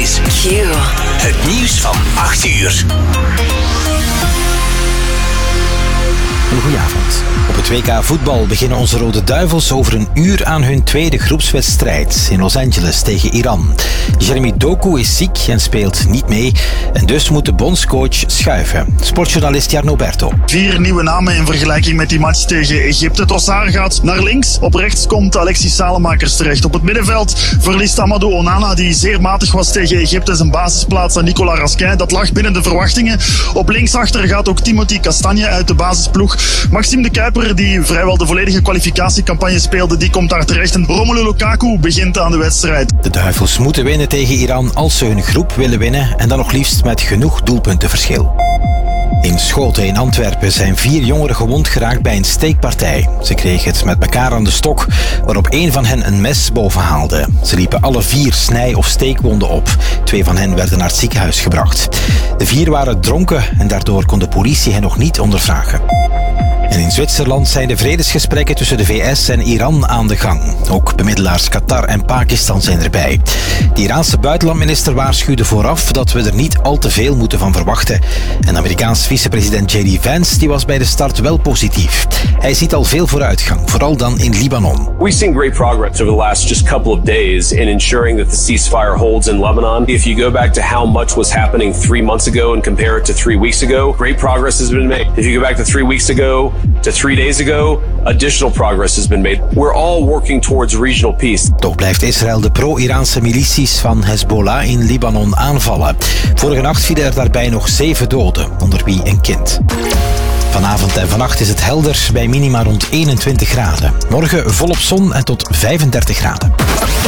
is Q. Het nieuws van 8 uur. Een goedenavond. Op het WK voetbal beginnen onze Rode Duivels over een uur aan hun tweede groepswedstrijd in Los Angeles tegen Iran. Jeremy Doku is ziek en speelt niet mee en dus moet de bondscoach schuiven. Sportjournalist Jarno Berto. 4 nieuwe namen in vergelijking met die match tegen Egypte. Trossard gaat naar links. Op rechts komt Alexis Salemakers terecht. Op het middenveld verliest Amadou Onana, die zeer matig was tegen Egypte, zijn basisplaats aan Nicolas Raskin. Dat lag binnen de verwachtingen. Op linksachter gaat ook Timothy Castagne uit de basisploeg. Maxime de Kuiper, die vrijwel de volledige kwalificatiecampagne speelde, die komt daar terecht. En Romelu Lukaku begint aan de wedstrijd. De Duivels moeten winnen tegen Iran als ze hun groep willen winnen en dan nog liefst met genoeg doelpuntenverschil. In Schoten in Antwerpen zijn 4 jongeren gewond geraakt bij een steekpartij. Ze kregen het met elkaar aan de stok, waarop een van hen een mes boven haalde. Ze liepen alle 4 snij- of steekwonden op. 2 van hen werden naar het ziekenhuis gebracht. De 4 waren dronken en daardoor kon de politie hen nog niet ondervragen. En in Zwitserland zijn de vredesgesprekken tussen de VS en Iran aan de gang. Ook bemiddelaars Qatar en Pakistan zijn erbij. De Iraanse buitenlandminister waarschuwde vooraf dat we er niet al te veel moeten van verwachten. En Amerikaans vicepresident J.D. Vance die was bij de start wel positief. Hij ziet al veel vooruitgang, vooral dan in Libanon. We've seen great progress over the last just couple of days in ensuring that the ceasefire holds in Lebanon. If you go back to how much was happening 3 months ago and compare it to 3 weeks ago, great progress has been made. If you go back to 3 weeks ago to 3 days ago, additional progress has been made. We're all working towards regional peace. Toch blijft Israël de pro-Iraanse milities van Hezbollah in Libanon aanvallen. Vorige nacht vielen er daarbij nog 7 doden, onder wie een kind. Vanavond en vannacht is het helder bij minima rond 21 graden. Morgen volop zon en tot 35 graden.